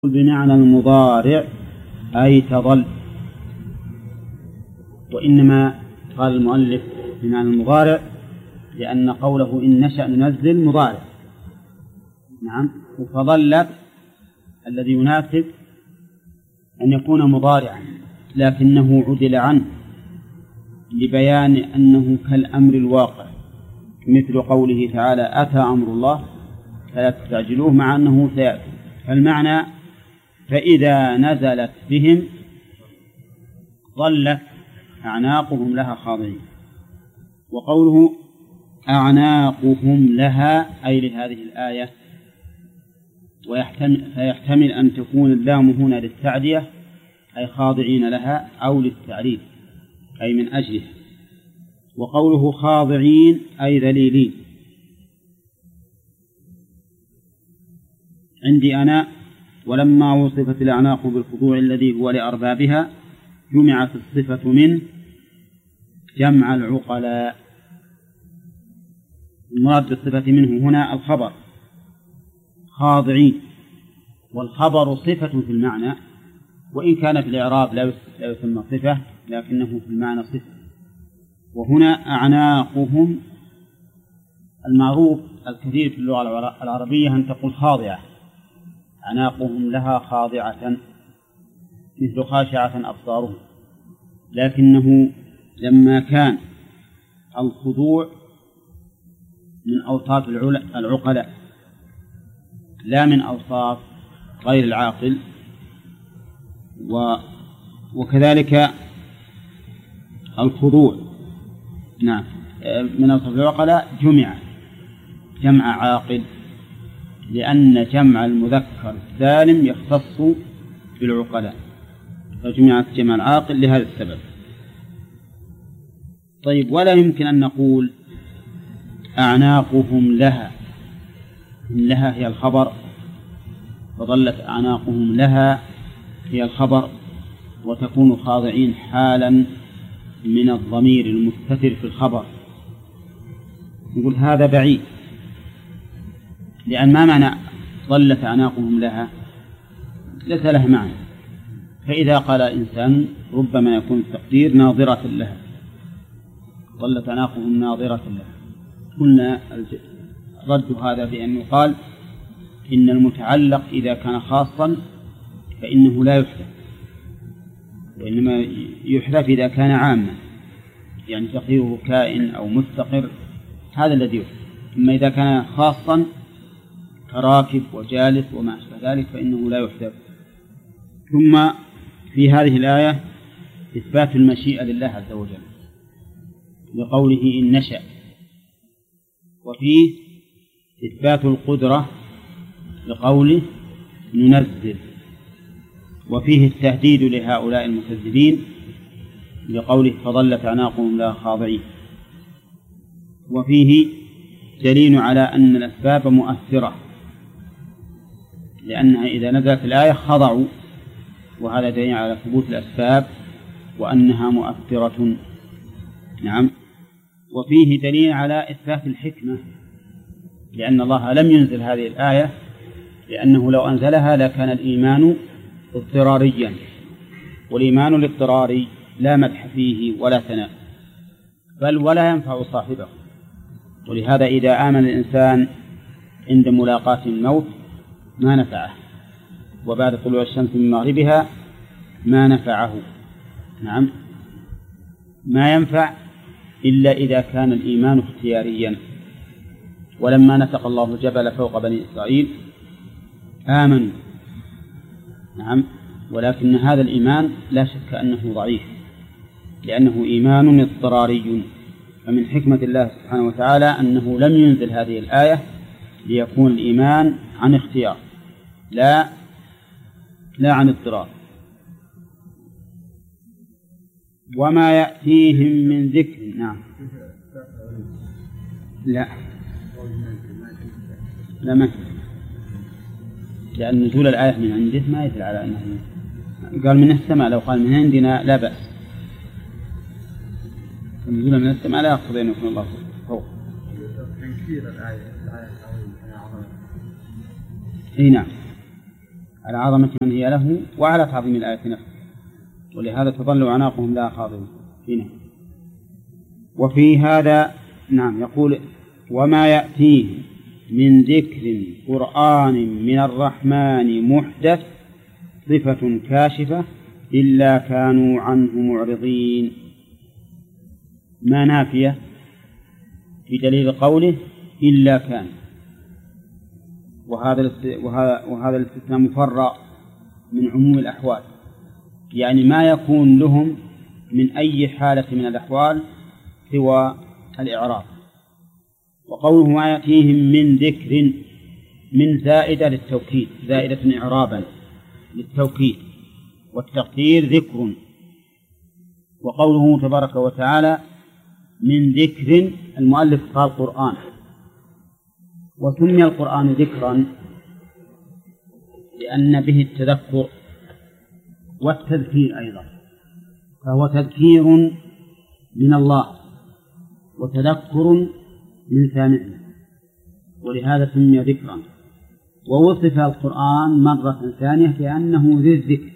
بمعنى المضارع أي تظل، وإنما قال المؤلف بمعنى المضارع لأن قوله إن نشأ ننزل مضارع. نعم، فظل الذي يناسب أن يكون مضارعا لكنه عدل عنه لبيان أنه كالأمر الواقع، مثل قوله تعالى أتى أمر الله فلا تستعجلوه، مع أنه سيأتي. فالمعنى فإذا نزلت بهم ظلت أعناقهم لها خاضعين. وقوله أعناقهم لها أي لهذه الآية، فيحتمل أن تكون اللام هنا للتعدية أي خاضعين لها، أو للتعريف أي من أجلها. وقوله خاضعين أي ذليلين. عندي أنا ولما وصفت الأعناق بالخضوع الذي هو لأربابها جمعت الصفة من جمع العقلاء. المراد بالصفة منه هنا الخبر خاضعين، والخبر صفة في المعنى، وإن كان في الإعراب لا يسمى صفة لكنه في المعنى صفة. وهنا أعناقهم، المعروف الكثير في اللغة العربية أن تقول خاضعة، أعناقهم لها خاضعة مثل خاشعة أبصارهم، لكنه لما كان الخضوع من أوصاف العقلاء لا من أوصاف غير العاقل، وكذلك الخضوع نعم من أوصاف العقلاء جمع عاقل، لأن جمع المذكر السالم يختص بالعقلاء، فجمعت جمع العاقل لهذا السبب. طيب، ولا يمكن أن نقول أعناقهم لها، إن لها هي الخبر فظلت أعناقهم لها هي الخبر، وتكون خاضعين حالا من الضمير المستتر في الخبر. نقول هذا بعيد، لأن ما معنى ظلت أعناقهم لها؟ ليس له معنى. فإذا قال إنسان ربما يكون التقدير ناظرة لها، ظلت أعناقهم ناظرة لها. قلنا الرد هذا بأن يقال إن المتعلق إذا كان خاصا فإنه لا يحذف، وإنما يحذف إذا كان عاما، يعني تقديره كائن أو مستقر، هذا الذي يحذف. أما إذا كان خاصا كراكب وجالس وما أشبه ذلك فإنه لا يحذف. ثم في هذه الآية إثبات المشيئة لله عز وجل لقوله إن نشأ، وفيه إثبات القدرة لقوله ننزل، وفيه التهديد لهؤلاء المكذبين لقوله فظلت أعناقهم لها خاضعين. وفيه دليل على أن الأسباب مؤثرة، لأنها إذا نزلت الآية خضعوا، وهذا دليل على ثبوت الأسباب وأنها مؤثرة. نعم. وفيه دليل على إثبات الحكمة، لأن الله لم ينزل هذه الآية لأنه لو أنزلها لكان الإيمان اضطراريا، والإيمان الاضطراري لا مدح فيه ولا ثناء، بل ولا ينفع صاحبه. ولهذا إذا آمن الإنسان عند ملاقاة الموت ما نفعه، وبعد طلوع الشمس من مغربها ما نفعه. نعم، ما ينفع إلا إذا كان الإيمان اختياريا. ولما نطق الله الجبل فوق بني إسرائيل آمنوا. نعم، ولكن هذا الإيمان لا شك أنه ضعيف، لأنه إيمان اضطراري. فمن حكمة الله سبحانه وتعالى أنه لم ينزل هذه الآية ليكون الإيمان عن اختيار لا عن اضطرار. وما يأتيهم من ذكر. نعم، لا ما لأن نزول الآية من عنده ما يدل على أنه قال من السماء. لو قال من عندنا لا بأس، نزول من السماء لا يقتضي أن يكون الله فوق. تنكير الآية. أي نعم. على عظمة من هي له وعلى تعظيم الآية نفسها، ولهذا تظل أعناقهم لا خاضعين فينا. وفي هذا يقول وما يأتيه من ذكر قرآن من الرحمن محدث صفة كاشفة إلا كانوا عنه معرضين. ما نافية في دليل قوله إلا كان، وهذا الاستثناء مفرع من عموم الأحوال، يعني ما يكون لهم من أي حالة من الأحوال سوى الإعراب. وقوله ما يأتيهم من ذكر من زائدة للتوكيد، زائدة إعرابا للتوكيد والتقدير ذكر. وقوله تبارك وتعالى من ذكر، المؤلف قال قرآن، وسمي القرآن ذكرا لأن به التذكر والتذكير أيضا، فهو تذكير من الله وتذكر من سامعه، ولهذا سمي ذكرا. ووصف القرآن مرة ثانية كأنه ذي الذكر،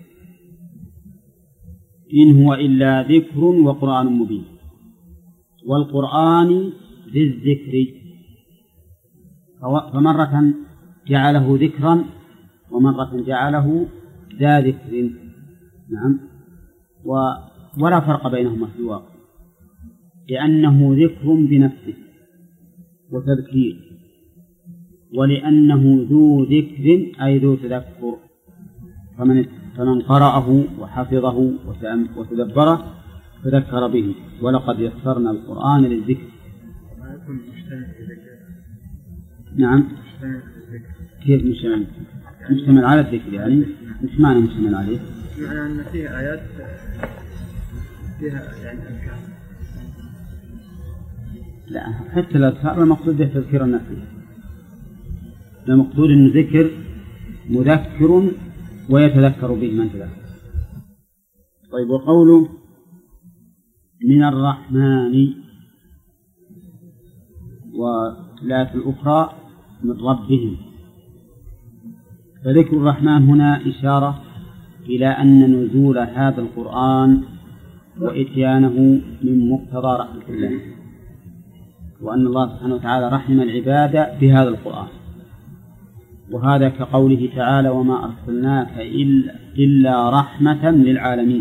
إن هو إلا ذكر وقرآن مبين، والقرآن ذي الذكر، فمرة جعله ذكرا ومرة جعله ذا ذكر. ولا فرق بينهما في الواقع، لأنه ذكر بنفسه وتذكير، ولأنه ذو ذكر أي ذو تذكر، فمن قرأه وحفظه وتدبره تذكر به. ولقد يسرنا القرآن للذكر. نعم، كيف مشتمل على الذكر؟ يعني مش معنى مشتمل عليه، معنى أن فيه آيات فيها يعني أذكار. لا، حتى الأذكار المقصود به تذكير النفس، المقصود أن ذكر مذكر ويتذكر به من تذكر. طيب، وقوله من الرحمن، والآية الأخرى من ربهم، فذكر الرحمن هنا إشارة إلى أن نزول هذا القرآن وإتيانه من مقتضى رحمة الله، وأن الله سبحانه وتعالى رحم العباد بهذا القرآن. وهذا كقوله تعالى وما أرسلناك إلا رحمة للعالمين،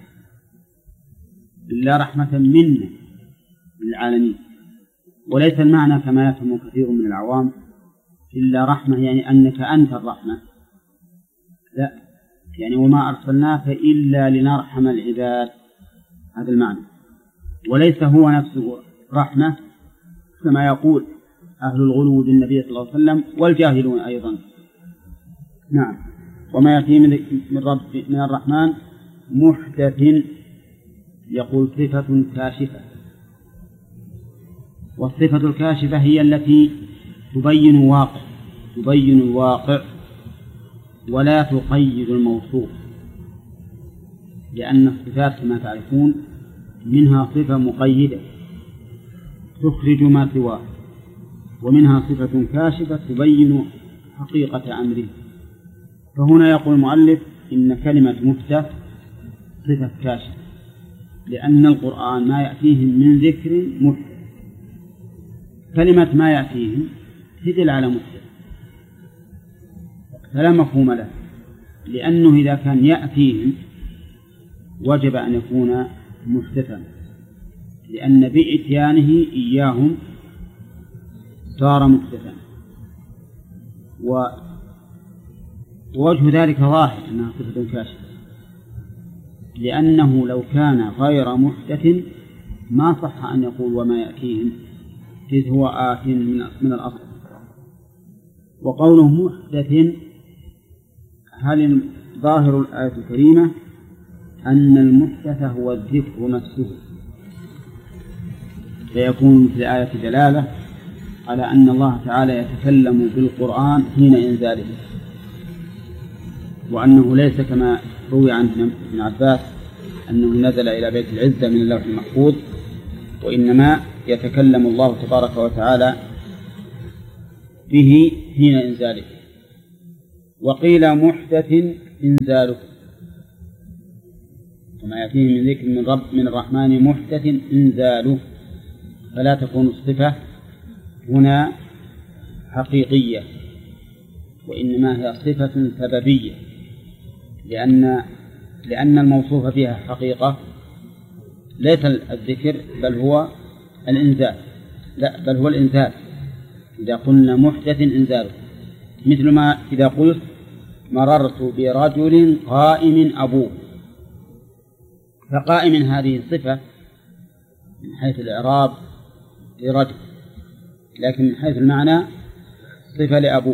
إلا رحمة منا للعالمين. وليس المعنى كما يفهم كثير من العوام إلا رحمة يعني أنك أنت الرحمة، لا، يعني وما أرسلناك إلا لنرحم العباد، هذا المعنى، وليس هو نفسه رحمة كما يقول أهل الغلو بالنبي صلى الله عليه وسلم والجاهلون أيضا. نعم. وما يأتي من الرحمن محدث، يقول صفة كاشفة، والصفة الكاشفة هي التي تبين الواقع ولا تقيد الموصوف، لأن الصفات كما تعرفون منها صفة مقيدة تخرج ما سواه، ومنها صفة كاشفة تبين حقيقة أمره. فهنا يقول المؤلف إن كلمة محدث صفة كاشفة، لأن القرآن ما يأتيهم من ذكر محدث. كلمة ما يأتيهم تدل على محدث، فلا مفهوم له، لأنه إذا كان يأتيهم وجب أن يكون محدثا، لأن بإتيانه إياهم صار محدثا. ووجه ذلك ظاهر أنها صفة كاشفة، لأنه لو كان غير محدث ما صح أن يقول وما يأتيهم، إذ هو آت من الأصل. وقوله محدث، هل ظاهر الآية الكريمة أن المحدث هو الذكر نفسه، فيكون في الآية دلالة على أن الله تعالى يتكلم بالقرآن حين إنزاله، وأنه ليس كما روي عن ابن عباس أنه نزل إلى بيت العزة من اللوح المحفوظ، وإنما يتكلم الله تبارك وتعالى به حين إنزاله. وقيل محدث إنزاله، وما يأتيه من ذكر من الرحمن محدث إنزاله، فلا تكون الصفة هنا حقيقية، وإنما هي صفة سببية، لأن الموصوف فيها حقيقة ليس الذكر بل هو الإنزال، بل هو الإنزال. إذا قلنا محدث إنزاله، مثل ما إذا قلت مررت برجل قائم أبوه، فقائم هذه صفة من حيث الإعراب لرجل، لكن من حيث المعنى صفة لأبوه،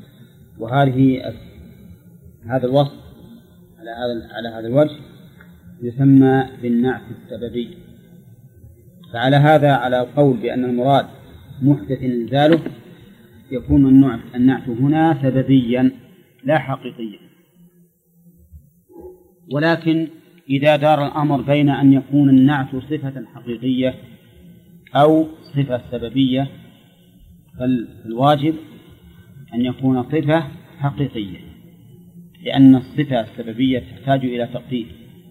هذا الوصف على هذا الوجه يسمى بالنعت السببي. فعلى هذا، على القول بأن المراد محدث إنزاله، يكون النعت هنا سببيا لا حقيقيا. ولكن إذا دار الأمر بين أن يكون النعت صفة حقيقية أو صفة سببية، فالواجب أن يكون صفة حقيقية، لأن الصفة السببية تحتاج إلى تقدير،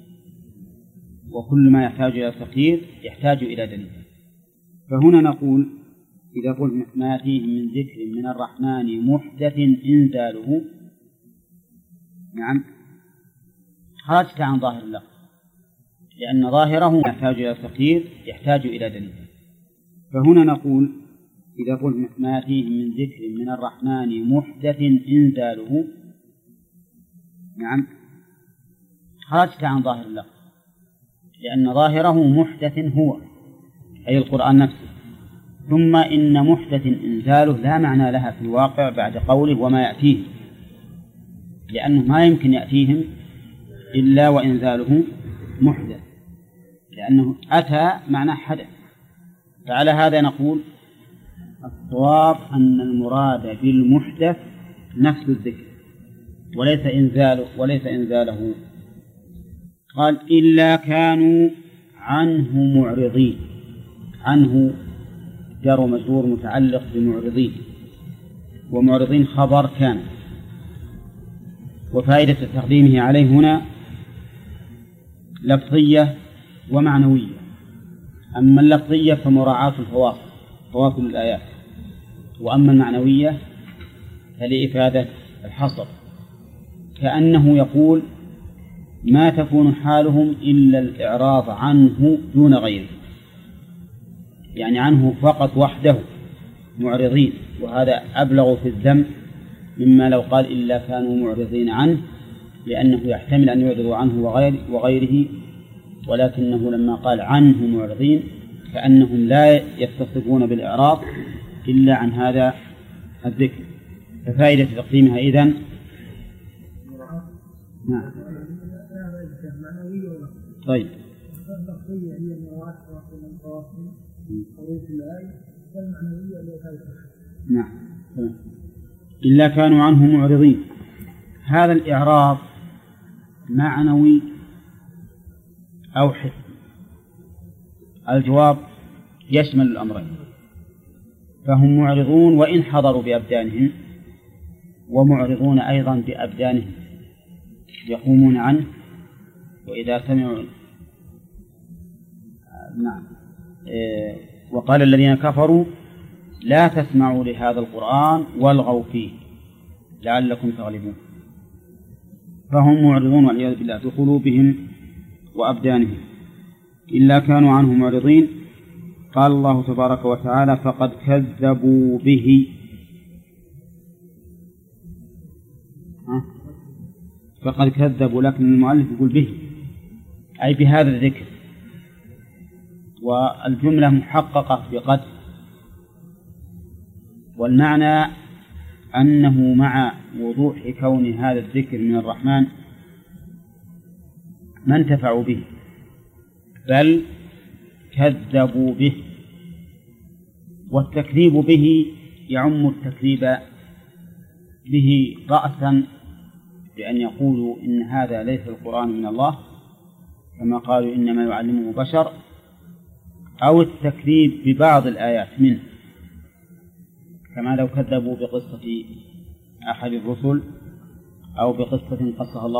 وكل ما يحتاج إلى تقدير يحتاج إلى دليل. فهنا نقول إذا قلت ما يأتيه من ذكر من الرحمن محدث إنزاله، نعم، خرجت عن ظاهر اللفظ، لأن ظاهره يحتاج إلى تقدير يحتاج إلى دليل. فهنا نقول إذا قلت ما يأتيه من ذكر من الرحمن محدث إنزاله، نعم، خرجت عن ظاهر اللفظ، لأن ظاهره محدث هو أي القرآن نفسه. ثم إن محدث إنزاله لا معنى لها في الواقع بعد قوله وما يأتيه، لأنه ما يمكن يأتيهم إلا وإنزاله محدث، لأنه أتى معنى حدث. فعلى هذا نقول الصواب أن المراد بالمحدث نفس الذكر وليس إنزاله. قال إلا كانوا عنه معرضين. عنه جار ومجرور متعلق بمعرضين، ومعرضين خبر كان، وفائدة تقديمه عليه هنا لفظية ومعنوية. أما اللفظية فمراعاة فواصل الآيات، وأما المعنوية فلإفادة الحصر، كأنه يقول ما تكون حالهم إلا الإعراض عنه دون غيره، يعني عنه فقط وحده معرضين، وهذا أبلغ في الذم مما لو قال إلا كانوا معرضين عنه، لأنه يحتمل أن يعرضوا عنه وغيره، ولكنه لما قال عنه معرضين كأنهم لا يتصفون بالإعراض إلا عن هذا الذكر. ففائدة تقديمها إذن نعم. طيب نعم. إلا كانوا عنه معرضين، هذا الإعراض معنوي أو حسي؟ الجواب يشمل الأمرين، فهم معرضون وإن حضروا بأبدانهم، ومعرضون أيضا بأبدانهم يقومون عنه، وإذا سمعوا نعم. وقال الذين كفروا لا تسمعوا لهذا القرآن والغوا فيه لعلكم تغلبون. فهم معرضون والعياذ بالله بقلوبهم وأبدانهم. إلا كانوا عنه معرضين. قال الله تبارك وتعالى فقد كذبوا به. فقد كذبوا، لكن المؤلف يقول به أي بهذا الذكر، والجملة محققة بقد، والمعنى أنه مع وضوح كون هذا الذكر من الرحمن ما انتفعوا به، بل كذبوا به. والتكذيب به يعم التكذيب به رأسا، بأن يقولوا إن هذا ليس القرآن من الله كما قالوا إنما يعلمه بشر، أو التكذيب ببعض الآيات منه، كما لو كذبوا بقصة أحد الرسل أو بقصة قصها الله